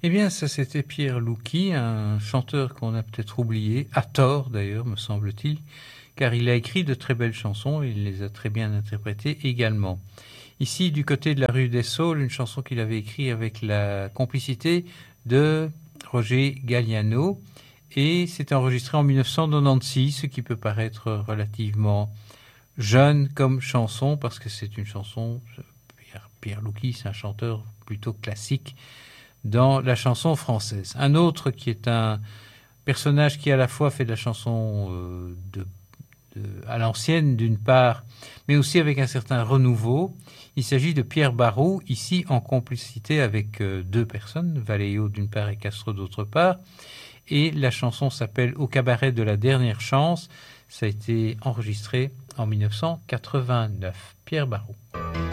Eh bien, ça c'était Pierre Louki, un chanteur qu'on a peut-être oublié, à tort d'ailleurs, me semble-t-il, car il a écrit de très belles chansons et il les a très bien interprétées également. Ici, du côté de la rue des Saules, une chanson qu'il avait écrite avec la complicité de Roger Galliano, et c'est enregistré en 1996, ce qui peut paraître relativement jeune comme chanson, parce que c'est une chanson, Pierre Louki, c'est un chanteur plutôt classique dans la chanson française. Un autre qui est un personnage qui à la fois fait de la chanson à l'ancienne d'une part, mais aussi avec un certain renouveau. Il s'agit de Pierre Barou, ici en complicité avec deux personnes, Valéo d'une part et Castro d'autre part. Et la chanson s'appelle Au cabaret de la dernière chance. Ça a été enregistré en 1989. Pierre Barou.